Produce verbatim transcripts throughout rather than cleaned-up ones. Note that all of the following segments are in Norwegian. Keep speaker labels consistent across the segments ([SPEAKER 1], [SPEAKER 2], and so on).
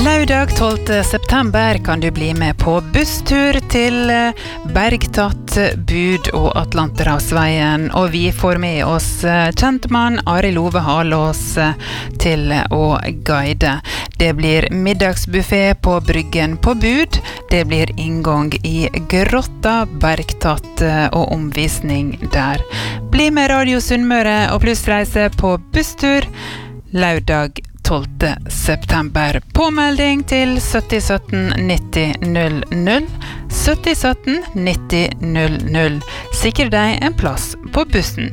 [SPEAKER 1] Lørdag tolvte september kan du bli med på busstur til Bergtatt, Bud og Atlanterhavsveien, og vi får med oss kjentmann Arild Ove Halås til å guide. Det blir middagsbuffet på Bryggen på Bud, det blir inngang i Grotta, Bergtatt og omvisning der. Bli med Radio Sunnmøre og plussreise på busstur lørdag tolvte september. Påmelding til sytti sytten nitti null null. sytti sytten nitti null null. Sikre deg en plass på bussen.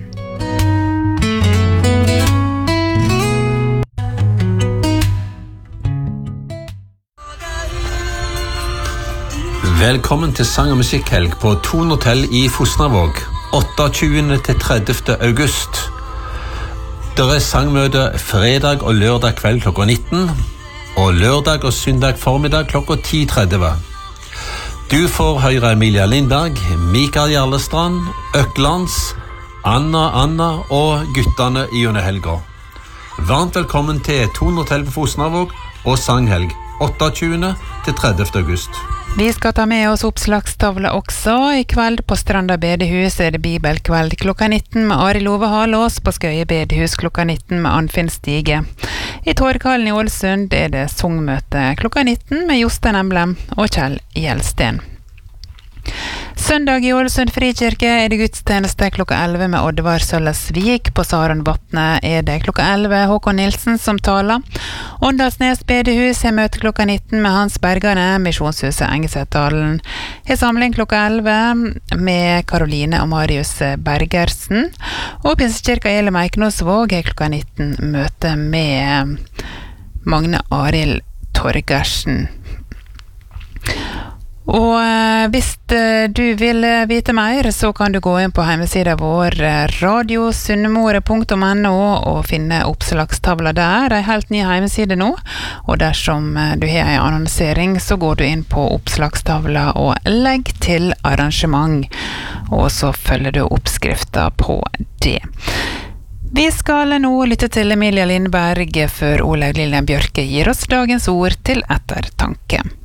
[SPEAKER 2] Velkommen til sang- og musikkhelg på Thon Hotel i Fosnavåg, otteogtjugende til tredivte august. Det er sangmøte fredag og lørdag kveld klokka nitten, og lørdag og søndag formiddag klokka ti tretti. Du får høre Emilia Lindberg, Mikael Jarlestrand, Øklands, Anna Anna og guttene i under helga. Varmt velkommen til Thon Hotel på Fosnavåg og sanghelg otteogtjugende til tredivte august.
[SPEAKER 1] Vi skal ta med oss oppslagstavle også. I kveld på Stranda bedehus er det bibelkveld klokka nitten med Arild Ove Halås, på Skøye bedehus klokka nitten med Anfinn Stige. I Torghallen i Ålesund er det sangmøte klokka nitten med Jostein Emblem og Kjell Gjelsten. Søndag i Ålesund Frikirke er det gudstjeneste klokka elleve med Oddvar Sølesvik. På Saronvatnet er det klokka elleve Håkon Nilsen som taler. Åndalsnes bedehus er møte klokka nitten med Hans Bergane, Misjonshuset Engesetdalen. Her samling klokka elleve med Karoline og Marius Bergersen. Og Pinsekirka Elim Eikenosvåg er klokka nitten møte med Magne Arild Torgersen. Og eh, hvis eh, du vil vite mer, så kan du gå inn på hjemmesiden vår eh, radio sunnmøre punktum n o og finne oppslagstavla der. Det er en helt ny hjemmeside nå, og dersom eh, du har en annonsering, så går du inn på oppslagstavla og legg til arrangement, og så følger du oppskrifta på det. Vi skal nå lytte til Emilia Lindberg før Olaug Lillian Bjørke gir oss dagens ord til ettertanke.